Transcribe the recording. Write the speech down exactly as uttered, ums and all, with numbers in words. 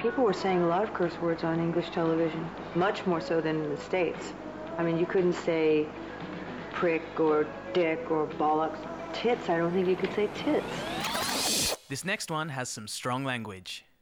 People were saying a lot of curse words on English television, much more so than in the States. I mean, you couldn't say prick or dick or bollocks. Tits, I don't think you could say tits. This next one has some strong language.